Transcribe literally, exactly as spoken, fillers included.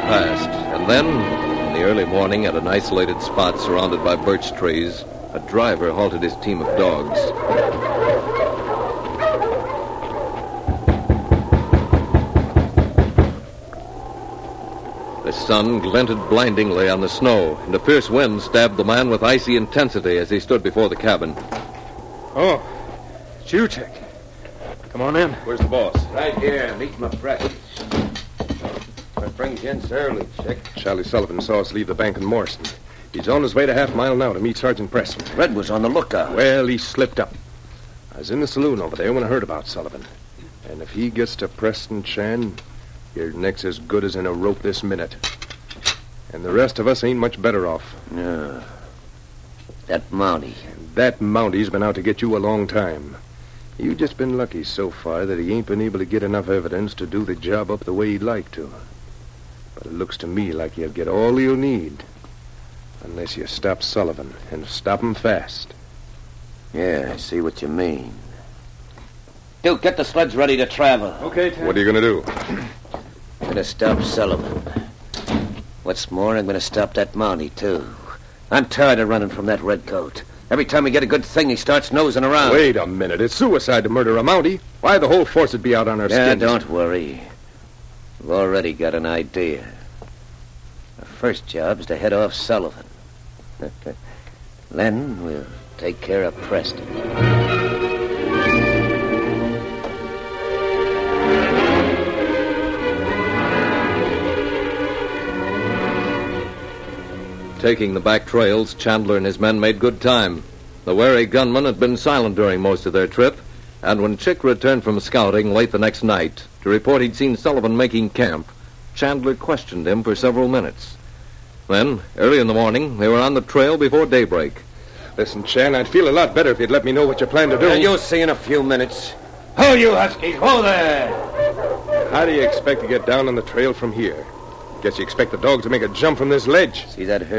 passed, and then, in the early morning, at an isolated spot surrounded by birch trees, a driver halted his team of dogs. The sun glinted blindingly on the snow, and a fierce wind stabbed the man with icy intensity as he stood before the cabin. Oh, it's you, Chick. Come on in. Where's the boss? Right here, meet my practice. What brings you in so early, Chick? Charlie Sullivan saw us leave the bank in Morrison. He's on his way to Half Mile now to meet Sergeant Preston. Red was on the lookout. Well, he slipped up. I was in the saloon over there when I heard about Sullivan. And if he gets to Preston, Chan, your neck's as good as in a rope this minute. And the rest of us ain't much better off. No. That Mountie. And that Mountie's been out to get you a long time. You've just been lucky so far that he ain't been able to get enough evidence to do the job up the way he'd like to. But it looks to me like he'll get all he'll need. Unless you stop Sullivan, and stop him fast. Yeah, I see what you mean. Duke, get the sleds ready to travel. Okay, Ted. What are you going to do? Gonna stop Sullivan. What's more, I'm gonna stop that Mountie, too. I'm tired of running from that redcoat. Every time we get a good thing, he starts nosing around. Wait a minute. It's suicide to murder a Mountie. Why, the whole force would be out on our Yeah, skins. don't worry. We've already got an idea. Our first job's to head off Sullivan. Then we'll take care of Preston. Taking the back trails, Chandler and his men made good time. The wary gunman had been silent during most of their trip, and when Chick returned from scouting late the next night to report he'd seen Sullivan making camp, Chandler questioned him for several minutes. Then, early in the morning, they were on the trail before daybreak. Listen, Chan, I'd feel a lot better if you'd let me know what you plan to do. Yeah, you'll see in a few minutes. Ho, you huskies, ho there! How do you expect to get down on the trail from here? Guess you expect the dogs to make a jump from this ledge. See that herd?